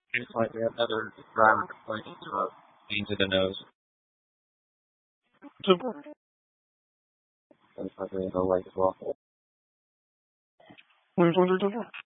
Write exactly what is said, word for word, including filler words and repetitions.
Seems like we have another driver complaining to us. Into the nose. Seems like we have a leg as well.